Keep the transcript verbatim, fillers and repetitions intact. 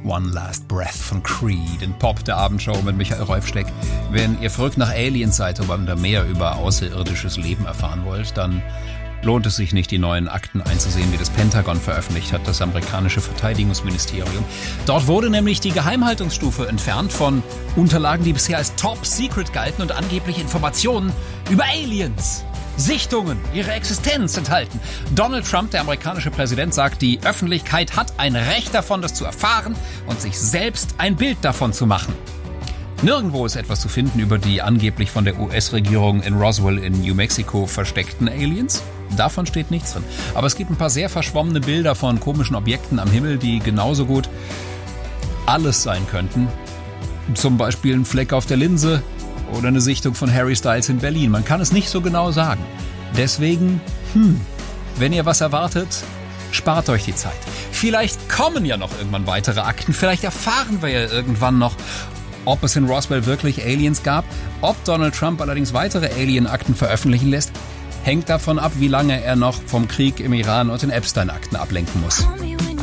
One Last Breath von Creed in Pop, der Abendshow mit Michael Reufschleck. Wenn ihr verrückt nach Aliens seid oder mehr über außerirdisches Leben erfahren wollt, dann lohnt es sich nicht, die neuen Akten einzusehen, die das Pentagon veröffentlicht hat, das amerikanische Verteidigungsministerium. Dort wurde nämlich die Geheimhaltungsstufe entfernt von Unterlagen, die bisher als Top Secret galten und angeblich Informationen über Aliens, Sichtungen, ihre Existenz enthalten. Donald Trump, der amerikanische Präsident, sagt, die Öffentlichkeit hat ein Recht davon, das zu erfahren und sich selbst ein Bild davon zu machen. Nirgendwo ist etwas zu finden über die angeblich von der U S-Regierung in Roswell in New Mexico versteckten Aliens. Davon steht nichts drin. Aber es gibt ein paar sehr verschwommene Bilder von komischen Objekten am Himmel, die genauso gut alles sein könnten. Zum Beispiel ein Fleck auf der Linse oder eine Sichtung von Harry Styles in Berlin. Man kann es nicht so genau sagen. Deswegen, hm, wenn ihr was erwartet, spart euch die Zeit. Vielleicht kommen ja noch irgendwann weitere Akten. Vielleicht erfahren wir ja irgendwann noch, ob es in Roswell wirklich Aliens gab. Ob Donald Trump allerdings weitere Alien-Akten veröffentlichen lässt, hängt davon ab, wie lange er noch vom Krieg im Iran und den Epstein-Akten ablenken muss.